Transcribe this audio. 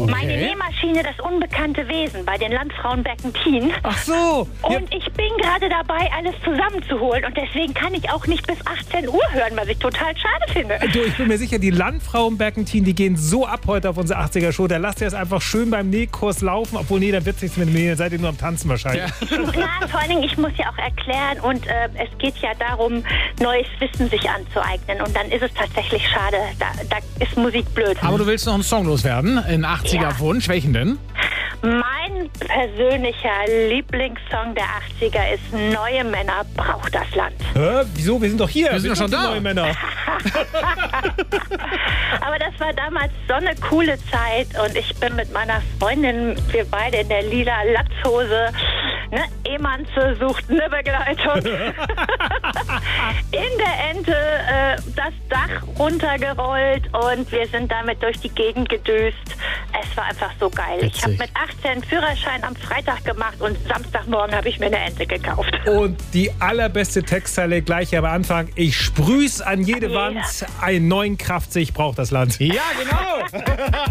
Meine Nähmaschine, das unbekannte Wesen bei den Landfrauen Berkentin. Ach so. Und ich bin gerade dabei, alles zusammenzuholen. Und deswegen kann ich auch nicht bis 18 Uhr hören, was ich total schade finde. Du, ich bin mir sicher, die Landfrauen Berkentin, die gehen so ab heute auf unsere 80er-Show. Da lasst ihr es einfach schön beim Nähkurs laufen. Obwohl, nee, dann wird es nichts mit dem Nähen. Dann seid ihr nur am Tanzen wahrscheinlich. Ja. Klar, vor allen Dingen, ich muss ja auch erklären. Und es geht ja darum, neues Wissen sich anzueignen. Und dann ist es tatsächlich schade. Da ist Musik blöd. Aber du willst noch einen Song loswerden? Ein 80er-Wunsch. Welchen denn? Mein persönlicher Lieblingssong der 80er ist Neue Männer braucht das Land. Hä? Wieso? Wir sind doch hier. Wir sind doch schon da. Neue Männer. Aber das war damals so eine coole Zeit und ich bin mit meiner Freundin, wir beide in der lila Latzhose, ne, Ehemanze sucht eine Begleitung. In der Ente das Dach runtergerollt und wir sind damit durch die Gegend gedüst. Es war einfach so geil. Witzig. Ich habe mit 18 Führerschein am Freitag gemacht und Samstagmorgen habe ich mir eine Ente gekauft. Und die allerbeste Textzeile gleich am Anfang. Ich sprüh's an jede Wand. Einen neuen Kraftsee, ich brauch das Land. Ja, genau.